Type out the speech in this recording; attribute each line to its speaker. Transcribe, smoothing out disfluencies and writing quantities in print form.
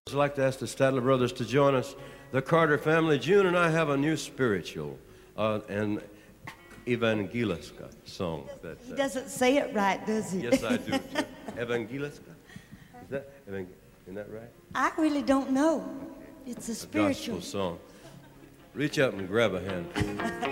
Speaker 1: I'd like to ask the Statler brothers to join us. The Carter family, June and I have a new spiritual and Evangeliska song.
Speaker 2: He doesn't say it right, does he?
Speaker 1: Yes, I do. Too. Evangeliska? Isn't that right?
Speaker 2: I really don't know. It's a spiritual
Speaker 1: gospel song. Reach up and grab a hand.